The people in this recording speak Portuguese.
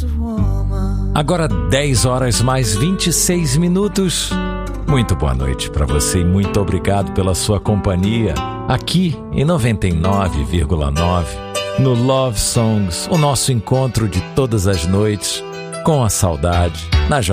Agora 10 horas mais 26 minutos. Muito boa noite para você e muito obrigado pela sua companhia aqui em 99,9 no Love Songs, o nosso encontro de todas as noites com a saudade na Jovem